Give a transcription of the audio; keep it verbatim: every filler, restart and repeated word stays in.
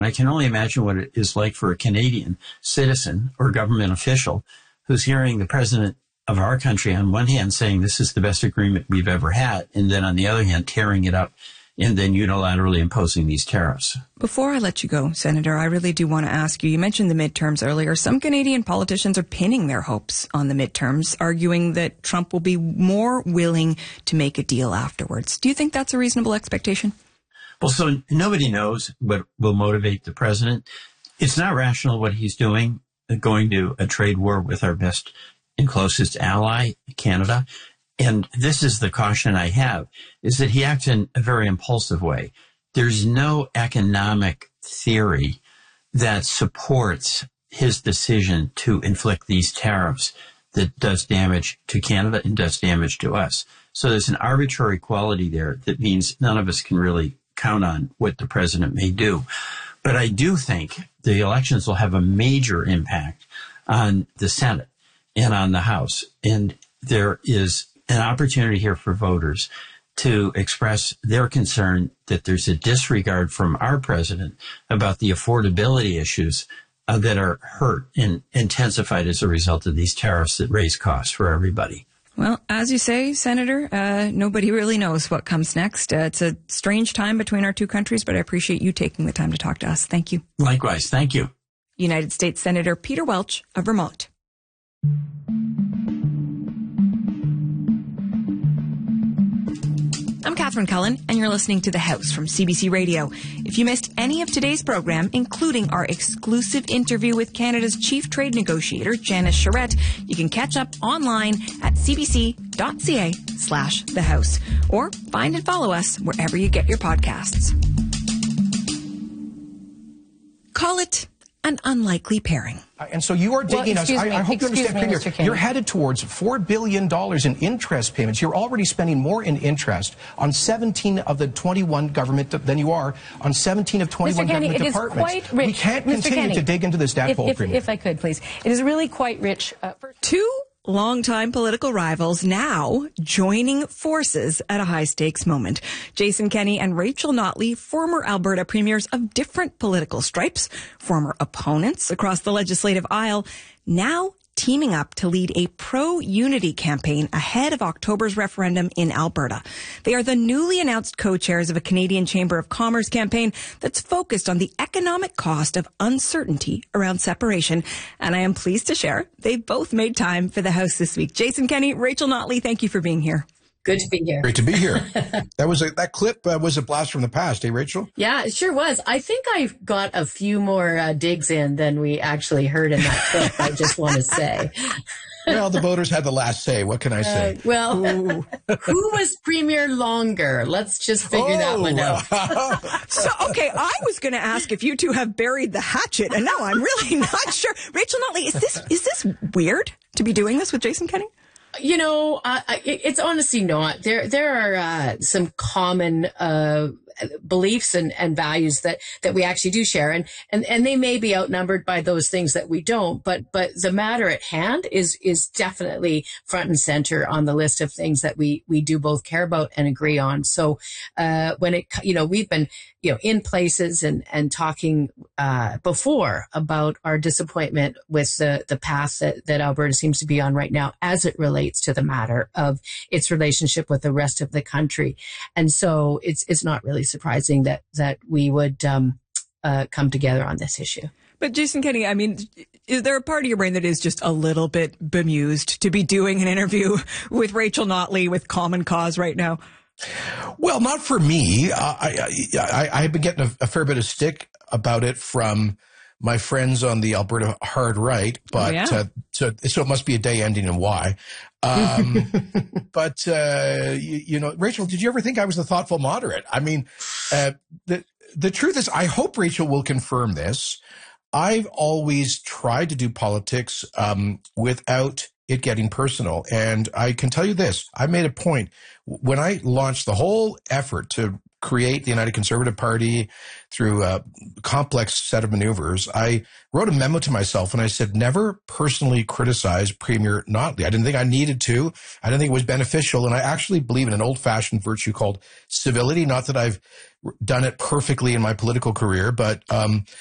I can only imagine what it is like for a Canadian citizen or government official who's hearing the president of our country on one hand saying this is the best agreement we've ever had, and then on the other hand tearing it up and then unilaterally imposing these tariffs. Before I let you go, Senator, I really do want to ask you, you mentioned the midterms earlier. Some Canadian politicians are pinning their hopes on the midterms, arguing that Trump will be more willing to make a deal afterwards. Do you think that's a reasonable expectation? Well, so nobody knows what will motivate the president. It's not rational what he's doing, going to a trade war with our best and closest ally, Canada. And this is the caution I have, is that he acts in a very impulsive way. There's no economic theory that supports his decision to inflict these tariffs that does damage to Canada and does damage to us. So there's an arbitrary quality there that means none of us can really count on what the president may do. But I do think the elections will have a major impact on the Senate and on the House. And there is an opportunity here for voters to express their concern that there's a disregard from our president about the affordability issues uh, that are hurt and intensified as a result of these tariffs that raise costs for everybody. Well, as you say, Senator, uh, nobody really knows what comes next. Uh, it's a strange time between our two countries, but I appreciate you taking the time to talk to us. Thank you. Likewise. Thank you. United States Senator Peter Welch of Vermont. I'm Catherine Cullen, and you're listening to The House from C B C Radio. If you missed any of today's program, including our exclusive interview with Canada's chief trade negotiator, Janice Charette, you can catch up online at cbc.ca slash The House, or find and follow us wherever you get your podcasts. Call it an unlikely pairing. Uh, and so you are digging well, us. I, me, I hope you understand, me, Premier, you're headed towards four billion dollars in interest payments. You're already spending more in interest on seventeen of the twenty-one government than you are on seventeen of twenty-one Mister government Kenney, it departments. Is quite rich. We can't Mister continue Kenney, to dig into this debt if, hole, if, Premier. If I could, please. It is really quite rich. Uh, for Two longtime political rivals now joining forces at a high-stakes moment. Jason Kenney and Rachel Notley, former Alberta premiers of different political stripes, former opponents across the legislative aisle, now teaming up to lead a pro-unity campaign ahead of October's referendum in Alberta. They are the newly announced co-chairs of a Canadian Chamber of Commerce campaign that's focused on the economic cost of uncertainty around separation. And I am pleased to share they've both made time for the House this week. Jason Kenney, Rachel Notley, thank you for being here. Good to be here. Great to be here. That was a, that clip uh, was a blast from the past, eh, Rachel? Yeah, it sure was. I think I got a few more uh, digs in than we actually heard in that clip, I just want to say. Well, the voters had the last say. What can I say? Uh, well, who was premier longer? Let's just figure oh. that one out. So, okay, I was going to ask if you two have buried the hatchet, and now I'm really not sure. Rachel Notley, is this is this weird to be doing this with Jason Kenney? You know, uh, it's honestly not. There, there are uh, some common uh, beliefs and, and values that, that we actually do share, and, and and they may be outnumbered by those things that we don't. But but the matter at hand is is definitely front and center on the list of things that we we do both care about and agree on. So uh, when it you know we've been you know in places and and talking uh, before about our disappointment with the the path that that Alberta seems to be on right now as it relates to the matter of its relationship with the rest of the country. And so it's it's not really surprising that that we would um, uh, come together on this issue. But Jason Kenney, I mean, is there a part of your brain that is just a little bit bemused to be doing an interview with Rachel Notley with Common Cause right now? Well, not for me. Uh, I, I, I've been getting a, a fair bit of stick about it from my friends on the Alberta hard right, but oh, yeah? uh, so, so it must be a day ending in Y. Um, but, uh, you, you know, Rachel, did you ever think I was the thoughtful moderate? I mean, uh, the, the truth is, I hope Rachel will confirm this. I've always tried to do politics, um, without it getting personal. And I can tell you this, I made a point when I launched the whole effort to create the United Conservative Party through a complex set of maneuvers, I wrote a memo to myself and I said, never personally criticize Premier Notley. I didn't think I needed to. I didn't think it was beneficial. And I actually believe in an old-fashioned virtue called civility. Not that I've done it perfectly in my political career, but um,